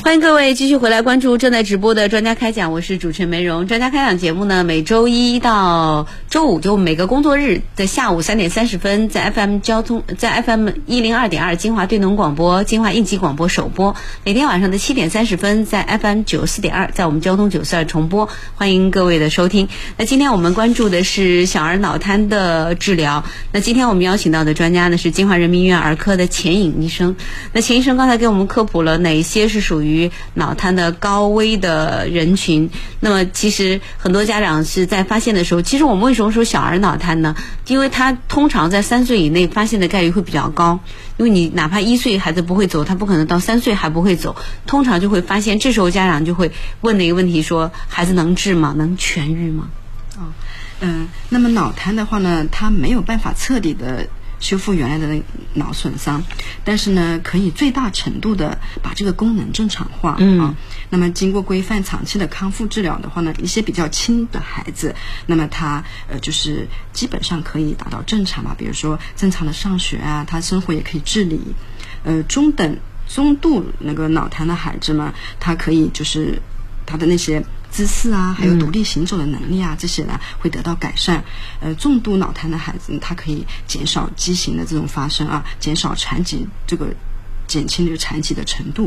欢迎各位继续回来关注正在直播的专家开讲，我是主持人梅荣。专家开讲节目呢，每周一到周五，就每个工作日的下午3点30分，在 FM 102.2金华对农广播、金华应急广播首播；每天晚上的7点30分，在 FM 94.2，在我们交通94重播。欢迎各位的收听。那今天我们关注的是小儿脑瘫的治疗。那今天我们邀请到的专家呢是金华人民医院儿科的钱颖医生。那钱医生刚才给我们科普了哪一些是属于脑瘫的高危的人群。那么其实很多家长是在发现的时候，其实我们为什么说小儿脑瘫呢？因为他通常在3岁以内发现的概率会比较高，因为你哪怕1岁孩子不会走，他不可能到3岁还不会走，通常就会发现。这时候家长就会问的一个问题说，孩子能治吗？能痊愈吗？ 那么脑瘫的话呢，它没有办法彻底的修复原来的脑损伤，但是呢，可以最大程度的把这个功能正常化。那么经过规范长期的康复治疗的话呢，一些比较轻的孩子，那么他就是基本上可以达到正常嘛，比如说正常的上学啊，他生活也可以自理。中度那个脑瘫的孩子嘛，他可以就是他的那些姿势啊，还有独立行走的能力啊，这些呢会得到改善。重度脑瘫的孩子，他可以减少畸形的这种发生啊，减少残疾这个减轻这个残疾的程度。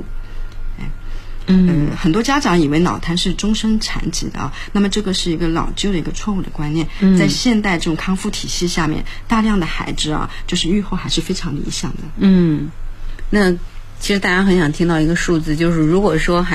很多家长以为脑瘫是终身残疾的啊，那么这个是一个老旧的一个错误的观念。在现代这种康复体系下面，大量的孩子啊，就是预后还是非常理想的。 那其实大家很想听到一个数字，就是如果说